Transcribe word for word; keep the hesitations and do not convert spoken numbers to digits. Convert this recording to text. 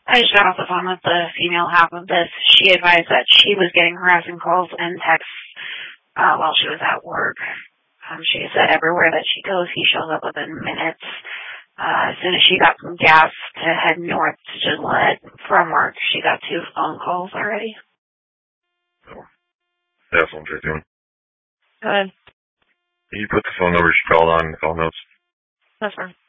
I just got off the phone with the female half of this. She advised that she was getting harassing calls and texts uh, while she was at work. Um, she said everywhere that she goes, he shows up within minutes. Uh, as soon as she got some gas to head north to Gillette from work, she got two phone calls already. Oh. That's what I'm doing. Good. Can you put the phone number she called on in the phone notes? That's fine.